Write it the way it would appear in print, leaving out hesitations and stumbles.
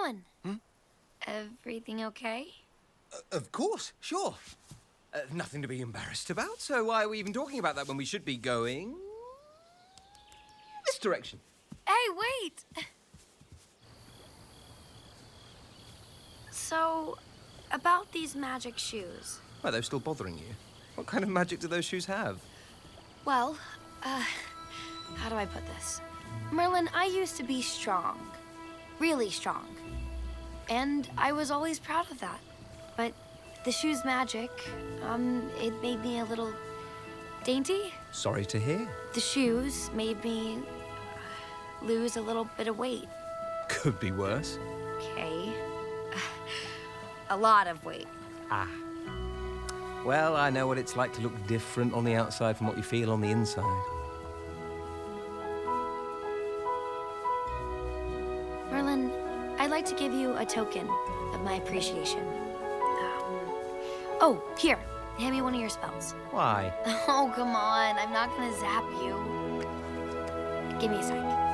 doing? Everything okay? Of course, sure. Nothing to be embarrassed about, so why are we even talking about that when we should be going... this direction? Hey, wait! So, about these magic shoes. Why, they're still bothering you? What kind of magic do those shoes have? Well, how do I put this? Merlin, I used to be strong. Really strong. And I was always proud of that. But the shoes' magic, it made me a little dainty. Sorry to hear. The shoes made me lose a little bit of weight. Could be worse. Okay. A lot of weight. Ah. Well, I know what it's like to look different on the outside from what you feel on the inside. Merlin, I'd like to give you a token of my appreciation. Oh, here. Hand me one of your spells. Why? Oh, come on. I'm not gonna zap you. Give me a sec.